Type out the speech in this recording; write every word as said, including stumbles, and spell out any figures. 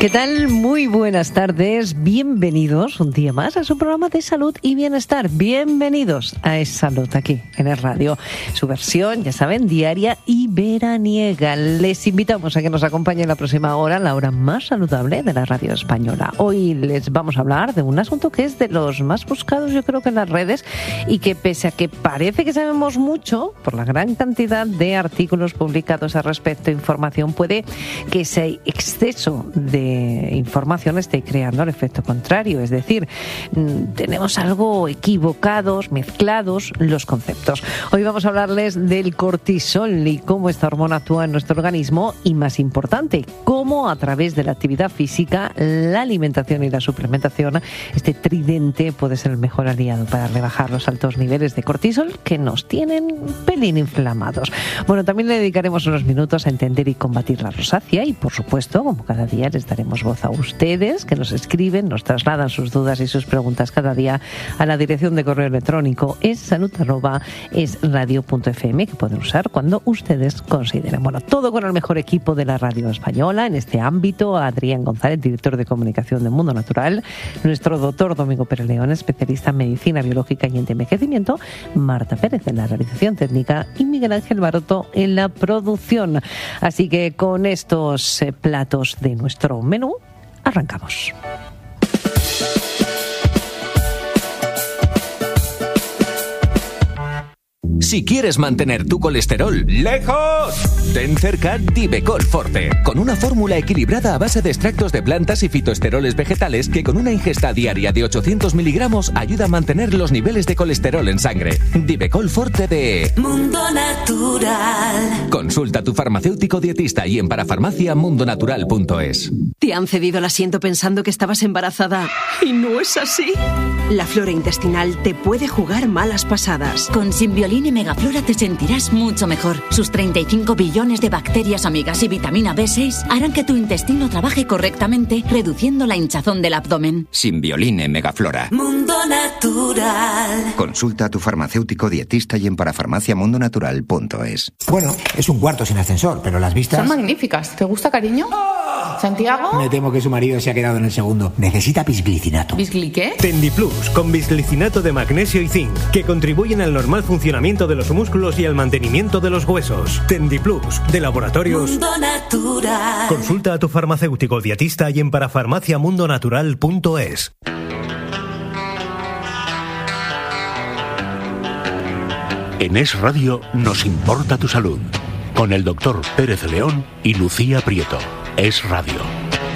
¿Qué tal? Muy buenas tardes. Bienvenidos un día más a su programa de salud y bienestar. Bienvenidos a Es Salud aquí en el radio. Su versión, ya saben, diaria y veraniega. Les invitamos a que nos acompañen la próxima hora, la hora más saludable de la radio española. Hoy les vamos a hablar de un asunto que es de los más buscados, yo creo que en las redes, y que pese a que parece que sabemos mucho, por la gran cantidad de artículos publicados al respecto, información, puede que ese exceso de información esté creando el efecto contrario, es decir, tenemos algo equivocados, mezclados los conceptos. Hoy vamos a hablarles del cortisol y cómo esta hormona actúa en nuestro organismo y, más importante, cómo a través de la actividad física, la alimentación y la suplementación, este tridente puede ser el mejor aliado para rebajar los altos niveles de cortisol que nos tienen pelín inflamados. Bueno, también le dedicaremos unos minutos a entender y combatir la rosácea y, por supuesto, como cada día, les daremos voz a ustedes que nos escriben, nos trasladan sus dudas y sus preguntas cada día a la dirección de correo electrónico es salud arroba es radio punto f m, que pueden usar cuando ustedes consideren. Bueno, todo con el mejor equipo de la radio española en este ámbito: Adrián González, director de comunicación de Mundo Natural, nuestro doctor Domingo Pérez León, especialista en medicina biológica y antienvejecimiento, Marta Pérez en la realización técnica y Miguel Ángel Baroto en la producción. Así que con estos eh, platos de nuestro menú, arrancamos. Si quieres mantener tu colesterol lejos, ten cerca Divecol Forte, con una fórmula equilibrada a base de extractos de plantas y fitoesteroles vegetales que con una ingesta diaria de ochocientos miligramos ayuda a mantener los niveles de colesterol en sangre. Divecol Forte de Mundo Natural. Consulta a tu farmacéutico dietista y en parafarmacia mundo natural punto es. ¿Te han cedido el asiento pensando que estabas embarazada? Y no es así. La flora intestinal te puede jugar malas pasadas. Con Simbiolin y Megaflora te sentirás mucho mejor. Sus treinta y cinco billones de bacterias amigas y vitamina B seis harán que tu intestino trabaje correctamente, reduciendo la hinchazón del abdomen. Simbiolin y Megaflora. Mundo Natural. Consulta a tu farmacéutico dietista y en parafarmacia mundo natural punto es. Bueno, es un cuarto sin ascensor, pero las vistas... Son magníficas. ¿Te gusta, cariño? ¡Oh! ¿Santiago? Me temo que su marido se ha quedado en el segundo. Necesita bisglicinato. ¿Bisgli qué? Tendiplus, con bisglicinato de magnesio y zinc, que contribuyen al normal funcionamiento de los músculos y al mantenimiento de los huesos. Tendiplus, de Laboratorios Mundo Natural. Consulta a tu farmacéutico dietista y en parafarmacia mundo natural punto es. En Es Radio nos importa tu salud, con el doctor Pérez León y Lucía Prieto. Es Radio.